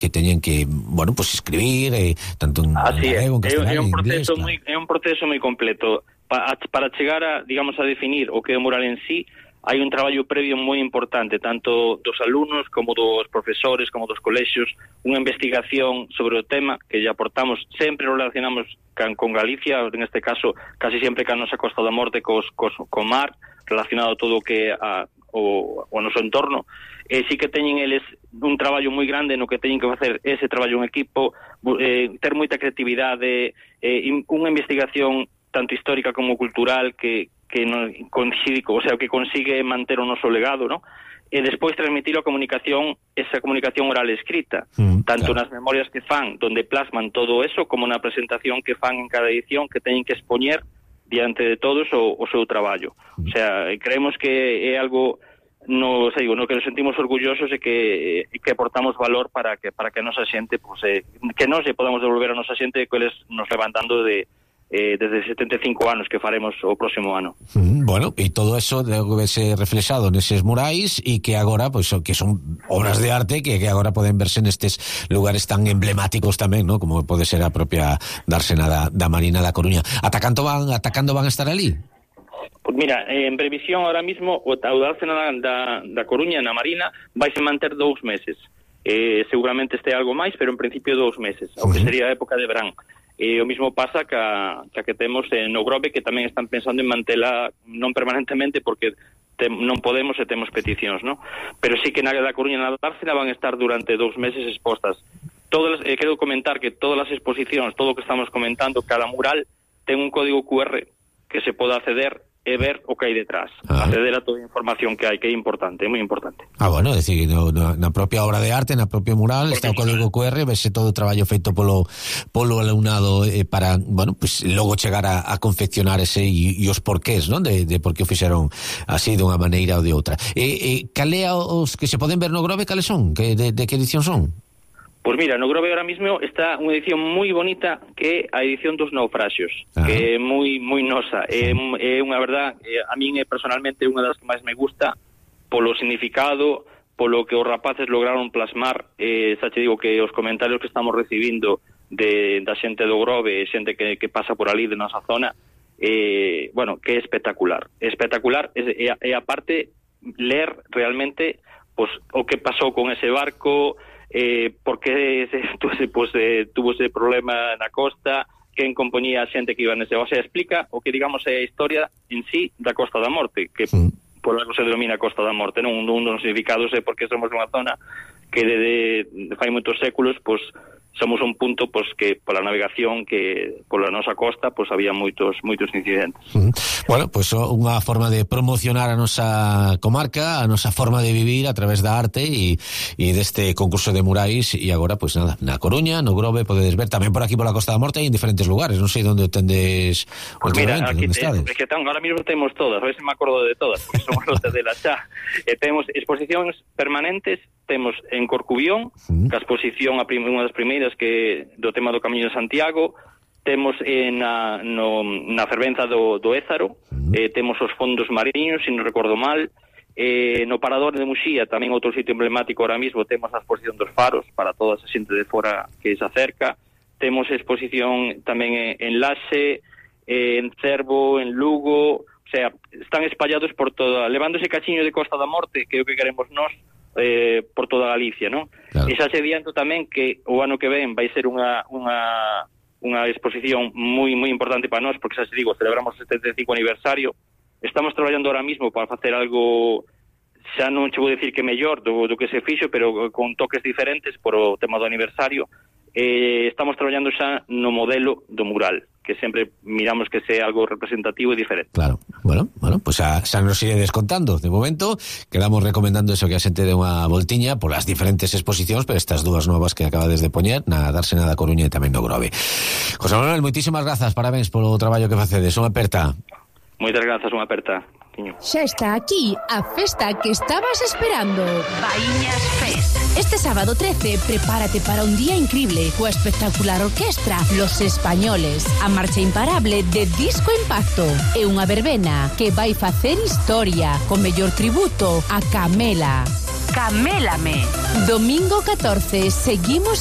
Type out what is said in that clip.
teñen que, bueno, pues escribir tanto en galego, en castelán, en inglés. É un proceso moi completo. Para chegar a, digamos, a definir o que é o mural en sí, hai un traballo previo moi importante, tanto dos alumnos como dos profesores, como dos colexios, unha investigación sobre o tema que lle aportamos, sempre lo relacionamos con Galicia, en este caso, casi sempre ca nosa Costa da Morte, co mar, relacionado todo o que o noso entorno. Sí que teñen eles un traballo moi grande no que teñen que facer ese traballo en equipo, ter moita creatividade, unha investigación tanto histórica como cultural que non coincide, o sea, que consigue manter o noso legado, ¿no? E despois transmitir a comunicación, esa comunicación oral escrita, tanto nas memorias que fan, donde plasman todo eso, como na presentación que fan en cada edición, que teñen que expoñer diante de todos o seu traballo. O sea, creemos que é algo no que nos sentimos orgullosos e que aportamos valor para que a nosa xente, pues, que nós lle podamos devolver a nosa xente que eles nos levan dando desde 75 anos que faremos o próximo ano. Bueno, e todo eso debe verse reflexado neses murais e que agora, pois, que son obras de arte que agora poden verse nestes lugares tan emblemáticos tamén, ¿no? Como pode ser a propia dársena da Marina da Coruña. Ata cando van a estar ali? Pues mira, en previsión ahora mismo o dársena da Coruña na Marina vaise manter 2 meses. Seguramente este algo máis, pero en principio 2 meses, o que sería a época de verán. O mismo pasa que temos no Grove, que tamén están pensando en mantela non permanentemente porque non podemos e temos peticións, ¿no? Pero sí que na da Coruña na Dársena van a estar durante 2 meses expostas. Quero comentar que todas as exposicións, todo o que estamos comentando, cada mural ten un código QR que se pode acceder e ver o que hai detrás, acceder a toda a información que hai, que é importante, é moi importante. Bueno, é dicir, na propia obra de arte, na propia mural, está o código QR, vese todo o traballo feito polo alumnado para, bueno, pues logo chegar a confeccionar ese e os porqués, non? De por que o fixeron así dunha maneira ou de outra. Cal é os que se poden ver no Grove, cales son? De que edición son? Pois mira, no Grove ahora mismo está unha edición moi bonita que é a edición dos naufraxios, que é moi nosa. É unha verdad, a min personalmente unha das que máis me gusta polo significado, polo que os rapaces lograron plasmar. Xa te digo que os comentarios que estamos recibindo da xente do Grove, xente que pasa por ali de nosa zona, bueno, que é espectacular. Espectacular, e aparte ler realmente pues, o que pasou con ese barco, porque tuvo ese problema na costa, quen compoñía a xente que iba nese, o sea, explica o que digamos é a historia en sí da Costa da Morte, que por algo se denomina Costa da Morte, non un dos significados é porque somos unha zona que desde fai moitos séculos, pues somos un punto pues que pola navegación que pola nosa costa pues había moitos incidentes. Bueno, pues unha forma de promocionar a nosa comarca, a nosa forma de vivir a través da arte e deste concurso de murais. E agora, pues nada, na Coruña, no Grove, podedes ver tamén por aquí pola Costa da Morte e en diferentes lugares. Non sei onde o tendes últimamente, onde estades. É que ahora mesmo temos todas, a ver se me acordo de todas, porque somos los de la xa. Temos exposicións permanentes, temos en Corcubión, que a exposición unha das primeiras que do tema do Camiño de Santiago, temos na fervenza do Ézaro, temos os fondos mariños, se non recordo mal, no Parador de Muxía, tamén outro sitio emblemático ahora mismo, temos a exposición dos faros para toda esa xente de fora que se acerca, temos exposición tamén en Laxe, en Cervo, en Lugo, o sea, están espallados por toda, levando ese cachiño de Costa da Morte, que é o que queremos nós, por toda Galicia, non? Claro. E xa se adianto tamén que o ano que ven vai ser unha exposición moi importante para nós, porque xa se digo, celebramos o 75 aniversario. Estamos traballando ahora mismo para facer algo, xa non che vou decir que mellor do que se fixo, pero con toques diferentes por o tema do aniversario. Estamos traballando xa no modelo do mural, que sempre miramos que sea algo representativo e diferente. Claro, bueno, pues xa nos iré descontando. De momento, quedamos recomendando eso, que a xente de unha voltiña por as diferentes exposicións, pero estas dúas novas que acabades de poñer, na Dársena da Coruña e tamén no Grove. José Manuel, moitísimas grazas, parabéns polo traballo que facedes. Unha aperta. Moitas grazas, unha aperta. Xa está aquí a festa que estabas esperando. Baíñas Fest. Este sábado 13, prepárate para un día increíble coa espectacular orquestra Los Españoles, a marcha imparable de Disco Impacto e unha verbena que vai facer historia co mellor tributo a Camela. Camélame. Domingo 14, seguimos